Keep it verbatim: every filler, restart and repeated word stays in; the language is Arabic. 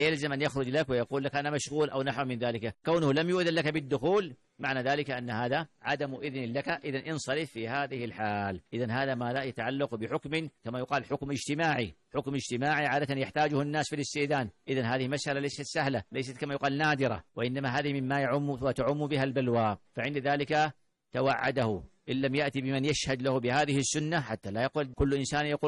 يلزم أن يخرج لك ويقول لك أنا مشغول أو نحو من ذلك. كونه لم يؤذن لك بالدخول معنى ذلك أن هذا عدم إذن لك، إذن انصرف في هذه الحال. إذن هذا ما لا يتعلق بحكم كما يقال حكم اجتماعي، حكم اجتماعي عادة يحتاجه الناس في الاستئذان. إذن هذه مسألة ليست سهلة، ليست كما يقال نادرة، وإنما هذه مما يعم وتعم بها البلوى. فعند ذلك توعده إن لم يأتي بمن يشهد له بهذه السنة، حتى لا يقول كل إنسان يقول